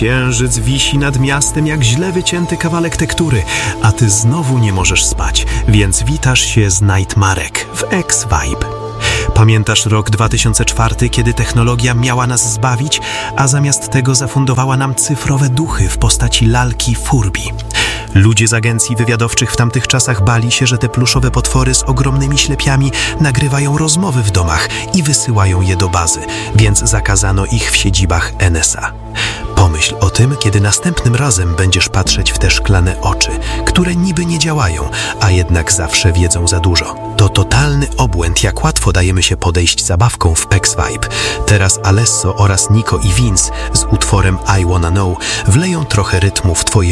Księżyc wisi nad miastem jak źle wycięty kawałek tektury, a ty znowu nie możesz spać, więc witasz się z Nightmarek w X-Vibe. Pamiętasz rok 2004, kiedy technologia miała nas zbawić, a zamiast tego zafundowała nam cyfrowe duchy w postaci lalki Furby. Ludzie z agencji wywiadowczych w tamtych czasach bali się, że te pluszowe potwory z ogromnymi ślepiami nagrywają rozmowy w domach i wysyłają je do bazy, więc zakazano ich w siedzibach NSA. Pomyśl o tym, kiedy następnym razem będziesz patrzeć w te szklane oczy, które niby nie działają, a jednak zawsze wiedzą za dużo. To totalny obłęd, jak łatwo dajemy się podejść zabawką w PEX Vibe. Teraz Alesso oraz Nico i Vince z utworem I Wanna Know wleją trochę rytmu w twoje